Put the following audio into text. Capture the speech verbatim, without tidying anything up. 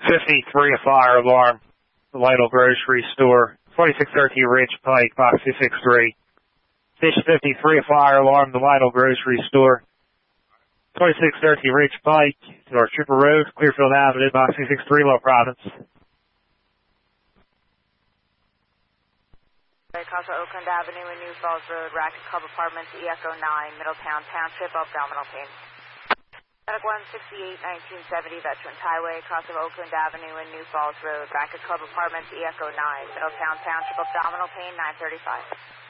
fifty-three, a fire alarm, the Lytle Grocery Store, twenty-six thirteen Ridge Pike, box two six three. Station fifty-three, a fire alarm, the Lytle Grocery Store, twenty-six thirteen Ridge Pike, North Trooper Road, Clearfield Avenue, box two six three, Low Province. Casa Oakland Avenue and New Falls Road, Racket Club Apartments, E F O nine, Middletown Township, abdominal pain. Medic one sixty-eight nineteen seventy, Veterans Highway, Cross of Oakland Avenue and New Falls Road, Racket Club Apartments, E F O nine, Middletown Township, abdominal pain, nine thirty-five.